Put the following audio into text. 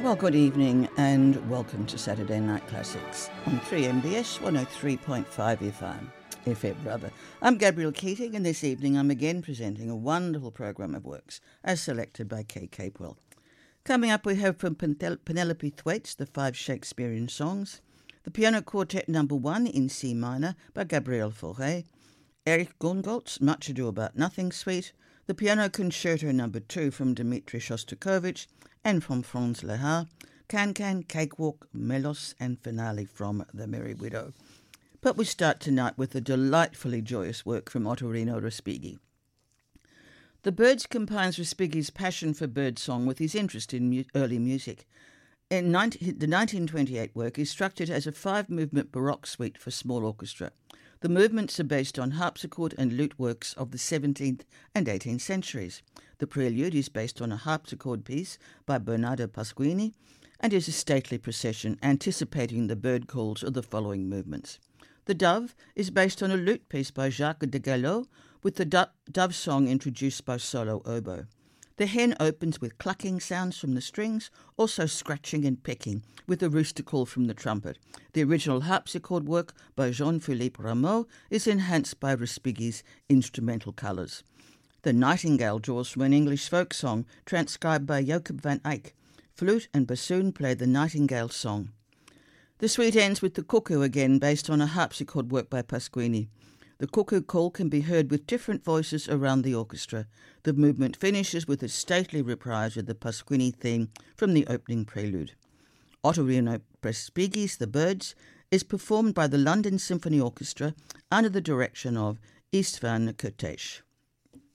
Well, good evening and welcome to Saturday Night Classics on 3MBS 103.5 FM. I'm Gabrielle Keating, and this evening I'm again presenting a wonderful program of works as selected by Kay Capewell. Coming up, we have from Penelope Thwaites the 5 Shakespearean songs, the Piano Quartet No. 1 in C minor by Gabriel Fauré, Erich Gongolt's Much Ado About Nothing Suite, the Piano Concerto No. 2 from Dmitri Shostakovich and from Franz Lehár, Can-Can, Cakewalk, Melos and Finale from The Merry Widow. But we start tonight with a delightfully joyous work from Ottorino Respighi. The Birds combines Respighi's passion for birdsong with his interest in early music. The 1928 work is structured as a 5-movement Baroque suite for small orchestra. The movements are based on harpsichord and lute works of the 17th and 18th centuries. The prelude is based on a harpsichord piece by Bernardo Pasquini and is a stately procession anticipating the bird calls of the following movements. The Dove is based on a lute piece by Jacques de Gallo with the dove song introduced by solo oboe. The Hen opens with clucking sounds from the strings, also scratching and pecking, with a rooster call from the trumpet. The original harpsichord work by Jean-Philippe Rameau is enhanced by Respighi's instrumental colours. The Nightingale draws from an English folk song transcribed by Jacob van Eyck. Flute and bassoon play the Nightingale song. The suite ends with the Cuckoo again, based on a harpsichord work by Pasquini. The cuckoo call can be heard with different voices around the orchestra. The movement finishes with a stately reprise of the Pasquini theme from the opening prelude. Ottorino Respighi's The Birds is performed by the London Symphony Orchestra under the direction of Istvan Kertész.